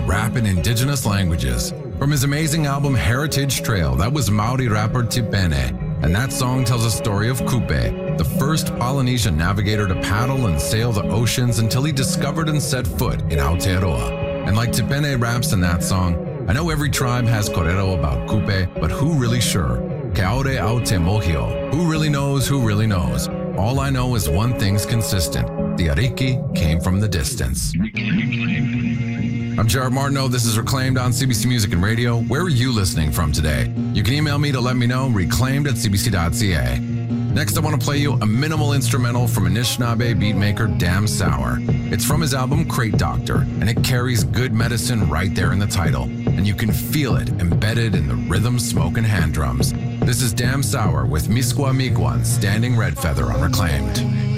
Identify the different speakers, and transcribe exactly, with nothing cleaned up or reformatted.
Speaker 1: rap in indigenous languages. From his amazing album Heritage Trail, that was Maori rapper Tipene. And that song tells a story of Kupe, the first Polynesian navigator to paddle and sail the oceans until he discovered and set foot in Aotearoa. And like Tipene raps in that song, I know every tribe has korero about Kupe, but who really sure? Ke aore au te mohio. Who really knows who really knows? All I know is one thing's consistent. The Ariki came from the distance. I'm Jared Martineau. This is Reclaimed on C B C Music and Radio. Where are you listening from today? You can email me to let me know, reclaimed at c b c dot c a. Next, I want to play you a minimal instrumental from Anishinaabe beatmaker Damn Sour. It's from his album Crate Doctor, and it carries good medicine right there in the title. And you can feel it embedded in the rhythm, smoke, and hand drums. This is Damn Sour with Misqua Miquan, Standing Red Feather on Reclaimed.